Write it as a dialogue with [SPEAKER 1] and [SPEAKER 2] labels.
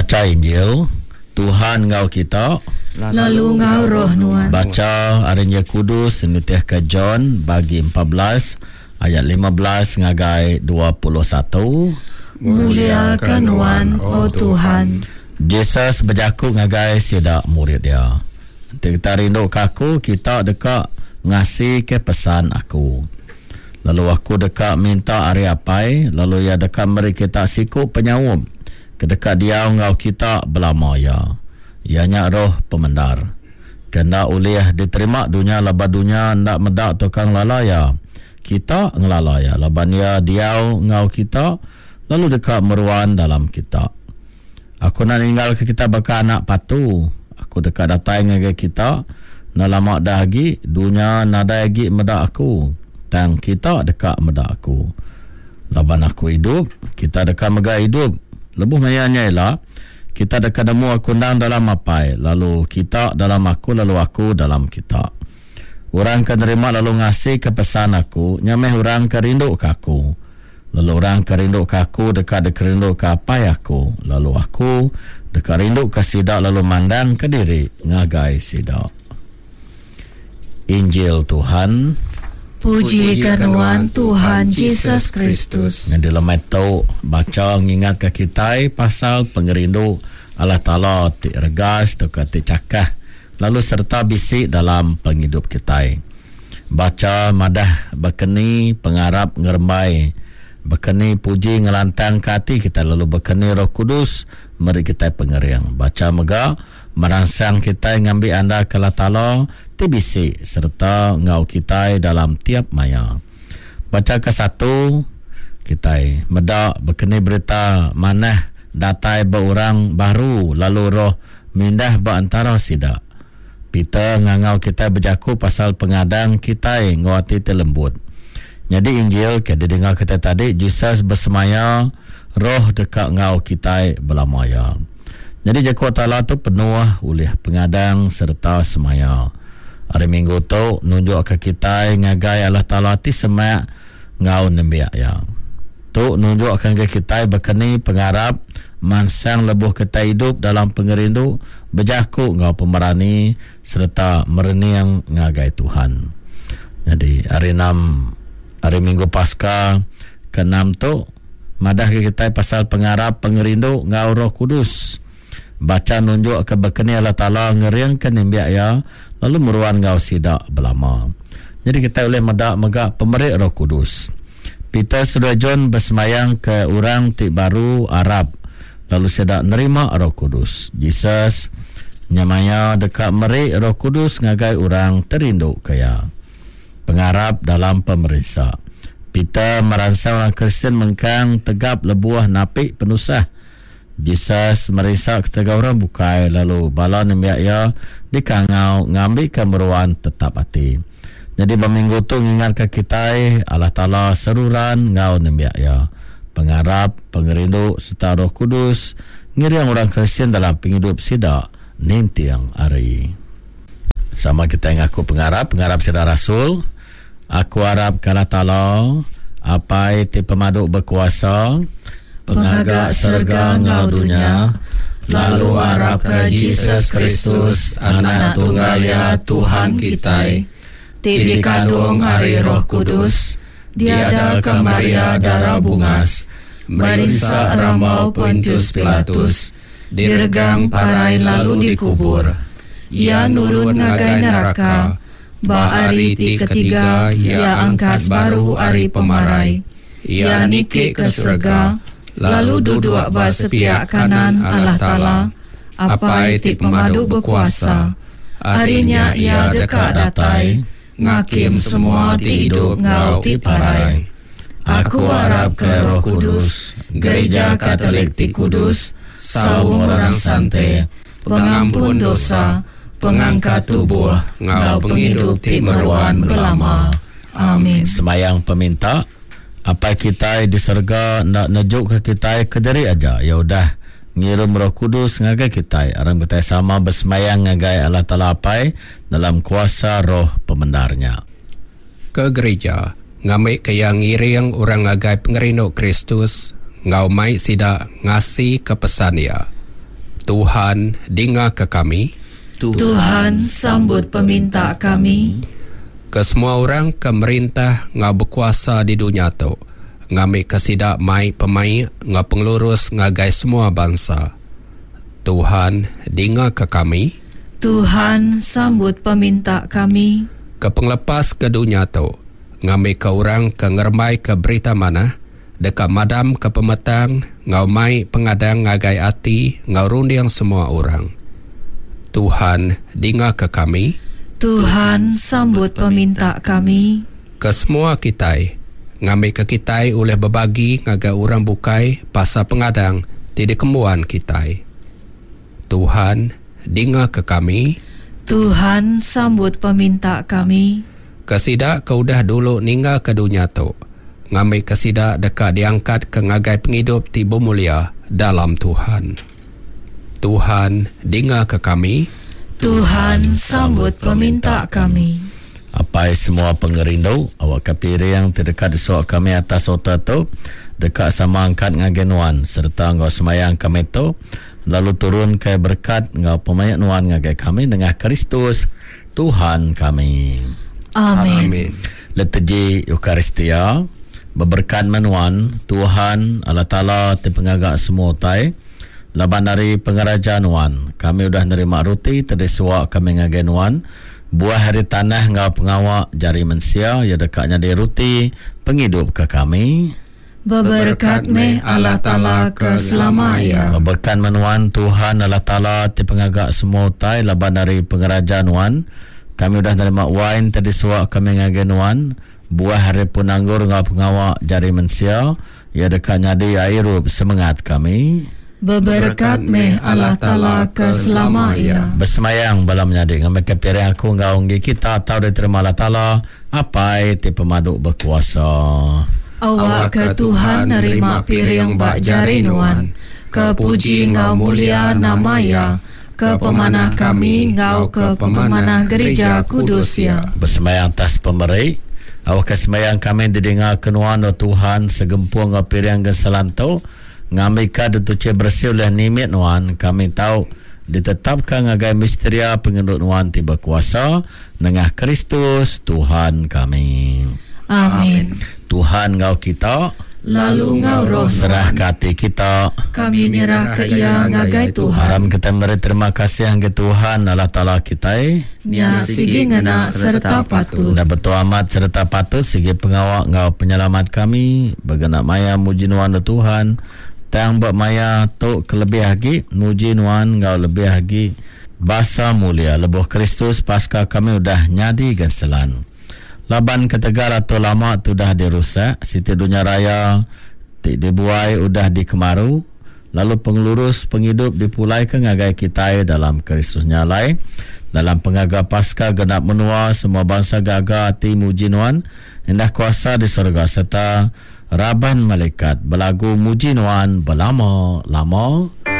[SPEAKER 1] Baca Injil, Tuhan ngau kita,
[SPEAKER 2] lalu ngau roh nuan.
[SPEAKER 1] Baca Injil Kudus Nitiah ke John bagi 14 ayat 15 ngagai 21.
[SPEAKER 2] Muliakan nuan, oh Tuhan.
[SPEAKER 1] Jesus berjaku ngagai sidak murid dia. Kita rindu kaku, kita dekat ngasih ke pesan aku. Lalu aku dekat minta hari apai, lalu ia dekat meri kita siku penyawub. Kedekat dia ngau kita belama ya. Ianya roh pemendar. Kena ulih diterima dunia laba dunia ndak medak tukang lalaya. Kita ngelalaya. Laban ya dia ngau kita, lalu dekat meruan dalam kita. Aku nak tinggal ke kita bakal anak patu. Aku dekat datang ke kita, nak lama dah lagi, dunia nada lagi medak aku. Tang kita dekat medak aku. Laban aku hidup, kita dekat mega hidup. Lebuh mayanya ialah kita dekat demu aku nang dalam apai, lalu kita dalam aku, lalu aku dalam kita. Orang kan terima lalu ngasih ke pesan aku, nyameh orang kerindu ke aku. Lalu orang kerindu ke aku, dekat kerindu ke apai aku. Lalu aku dekat rindu ke sidak, lalu mandang ke diri ngagai sidak. Injil Tuhan.
[SPEAKER 2] Puji kenuan Tuhan Yesus Kristus.
[SPEAKER 1] Yang dalam itu baca mengingat ke kita pasal pengerindu Allah Ta'ala ti regas tu ti cakah lalu serta bisik dalam penghidup kita. Baca madah bekeni pengarap ngermai, bekeni puji ngelantang ke hati kita, lalu bekeni Roh Kudus mari kita pengeriang. Baca mega merangsang kita ngambil anda ke Allah Ta'ala ti bisik serta ngau kita dalam tiap maya. Baca ke satu kita medak bekeni berita manah datai berorang baru lalu roh mindah berantara sidak. Pita ngangau kita berjaku pasal pengadang kita ngawati terlembut. Jadi Injil kita dengar kita tadi Jesus bersemaya roh dekat ngau kita belamaya. Jadi jaku ta'ala tu penuh oleh pengadang serta semaya. Hari Minggu tu nunjuk ke kita ngagai Allah Ta'ala ti semak ngau nembiak yang. Tu nunjuk akan ke kita berkeni pengarap mansang lebuh kita hidup dalam pengerindu berjaku ngau pemerani serta mereniang ngagai Tuhan. Jadi hari Minggu Paskah ke-6 tu madah ke kita pasal pengarap pengerindu ngau Roh Kudus. Baca nunjuk ke berkeni Allah Ta'ala ngeriang ke nimbiak ya, lalu meruan ngau sidak belama. Jadi kita boleh megak pemerik Roh Kudus. Peter sudah John bersemayang ke orang ti baru Arab, lalu sedak nerima Roh Kudus. Jesus nyamanya dekat merik Roh Kudus ngagai orang terindu kaya. Pengarap dalam pemeriksa. Peter meransang orang Kristian mengkang tegap lebuah napik penusah. Jesus merisak ketiga orang bukai, lalu bala nembiak ya dikangau ngambil kemeruan tetap hati. Jadi berminggu tu ingat ke kita Allah Ta'ala seruran ngau nembiak ya. Pengarap, pengerindu serta Roh Kudus ngiriang orang Kristian dalam penghidup sidak nintiang hari. Sama kita yang aku pengarap sidak Rasul. Aku harap ke Allah Ta'ala apa ti pemaduk berkuasa pengagak serga ngau dunia, lalu harap ke Jesus Kristus anak tunggal ya Tuhan kita, ti dikandung hari Roh Kudus, diada ke Maria darah bungas, merisa rambau Pontius Pilatus, diregang parai lalu dikubur, ia nurun ngagai neraka, ba ari ti ketiga ia angkat baru ari pemarai, ia nikik ke surga, lalu duduk bersepiak kanan Allah Ta'ala, apai ti pemaduk berkuasa. Harinya ia dekat datai, ngakim semua ti hidup ngau ti parai. Aku harap ke Roh Kudus, gereja Katolik ti kudus, saung orang sante, pengampun dosa, pengangkat tubuh, ngau penghidup ti meruan belama. Amin. Semayang peminta. Apa kita di surga nak nejuk ke kita ke diri aja, ya udah ngirim Roh Kudus ngagai kita. Orang kita sama bersemayang ngagai Allah Ta'ala apai dalam kuasa roh pemendarnya.
[SPEAKER 3] Ke gereja ngamai ke yang ngiring orang ngagai pengerindu Kristus, ngau mai sida ngasih ke pesan ya. Tuhan, dengar ke kami.
[SPEAKER 2] Tuhan, sambut peminta kami.
[SPEAKER 3] Ke semua orang ke merintah ngau berkuasa di dunia tu, ngambil kesidak mai pemain ngau pengelurus ngagai semua bangsa. Tuhan, dengar ke kami.
[SPEAKER 2] Tuhan, sambut peminta kami.
[SPEAKER 3] Ke penglepas ke dunia tu, ngambil ke orang ke ngermai ke berita mana, dekat madam ke pemetang, ngau mai pengadang ngagai hati, ngau rundiang semua orang. Tuhan, dengar ke kami.
[SPEAKER 2] Tuhan, sambut peminta kami.
[SPEAKER 3] Ke semua kitai, ngambil ke kitai oleh berbagi ngagai orang bukai pasal pengadang tidak kembuan kitai. Tuhan, dengar ke kami.
[SPEAKER 2] Tuhan, sambut peminta kami.
[SPEAKER 3] Kesidak ke udah dulu ninggal ke dunia tu, ngambil kesidak dekat diangkat ke ngagai penghidup tiba mulia dalam Tuhan. Tuhan, dengar ke kami.
[SPEAKER 2] Tuhan, sambut peminta kami.
[SPEAKER 1] Apa semua pengerindu, awak kapiri yang terdekat di suak kami atas otak tu, dekat sama angkat ngagen wan, serta ngau semayang kami tu, lalu turun ke berkat ngau pemayak nuan ngagai kami dengan Kristus, Tuhan kami.
[SPEAKER 2] Amin.
[SPEAKER 1] Leteji Eukaristia, berberkat menuan, Tuhan, Allah Ta'ala, pengagak semua tai, laban dari pengerajaan wan, kami udah nerima roti tadi suak kami ngagen wan, buah hari tanah ngau pengawak jari mensia ya dekatnya di roti penghidup ke kami.
[SPEAKER 2] Berberkat meh Allah Ta'ala keselamanya.
[SPEAKER 1] Berberkat menuan Tuhan Allah Ta'ala ti pengagak semua tai laban dari pengerajaan wan, kami udah nerima wine tadi suak kami ngagen wan, buah hari pun anggur ngau pengawak jari mensia ya dekatnya di airup semangat kami.
[SPEAKER 2] Berberkat meh Allah Ta'ala keselamanya.
[SPEAKER 1] Bersemayang balam menyadik ngambil kepiri aku ngau nggi kita tahu diterima Allah Ta'ala apa ti pemaduk berkuasa.
[SPEAKER 2] Awak ke Tuhan nerima piring bak jari nuan, ke puji ngau mulia namaya, ke pemanah kami ngau ke pemanah gereja kudus ya.
[SPEAKER 1] Bersemayang tas pemberi, awak kesemayang kami didengar kenuan Tuhan segempung ngau piring geselantau, ngamika detuce bersih oleh nimit nuan, kami tahu ditetapkan ngagai misteria pengendut nuan tiba kuasa nengah Kristus Tuhan kami.
[SPEAKER 2] Amin.
[SPEAKER 1] Tuhan ngau kita,
[SPEAKER 2] lalu ngau roh
[SPEAKER 1] serah ke hati kita,
[SPEAKER 2] kami nyerah ke ia ngagai Tuhan.
[SPEAKER 1] haram kita beri terima kasih ke Tuhan Allah Ta'ala kita,
[SPEAKER 2] Nya sigi ngena serta patut.
[SPEAKER 1] dan betul amat serta patut sigi pengawak ngau penyelamat kami, baganak maya muji nuan Tuhan, tang buat maya tu kelebih lagi muji nuan ngau lebih lagi basa mulia lebuh Kristus pasca kami udah nyadi ganselan laban ketegar atau lama tu dah dirusak siti dunia raya dibuai udah dikemaru lalu pengelurus penghidup dipulai ke ngagai kita dalam Kristus nyalai dalam pengaga pasca genap menua semua bangsa gaga hati muji nuan indah kuasa di surga serta Raban malaikat berlagu muji nuan berlama-lama.